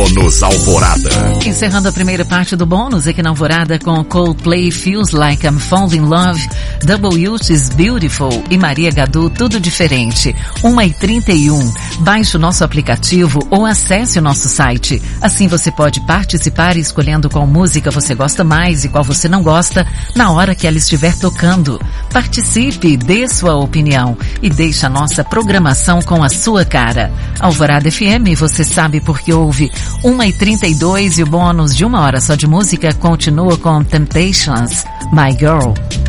Bônus Alvorada. Encerrando a primeira parte do bônus aqui na Alvorada com Coldplay, Feels Like I'm Falling in Love, Double Youth's Beautiful e Maria Gadu, Tudo Diferente. 1h31. Baixe o nosso aplicativo ou acesse o nosso site. Assim você pode participar escolhendo qual música você gosta mais e qual você não gosta na hora que ela estiver tocando. Participe, dê sua opinião e deixe a nossa programação com a sua cara. Alvorada FM, você sabe porque ouve. 1h32 e o bônus de 1 hora só de música continua com Temptations, My Girl.